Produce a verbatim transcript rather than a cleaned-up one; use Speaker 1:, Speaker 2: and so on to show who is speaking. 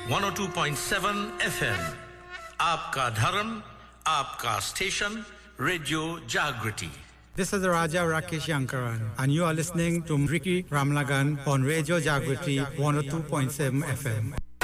Speaker 1: one oh two point seven F M. आपका धर्म, आपका station, Radio Jagriti.
Speaker 2: This is Raja Rakesh Yankaran, and you are listening to Ricky Ramlagan on Radio Jagriti one oh two point seven F M.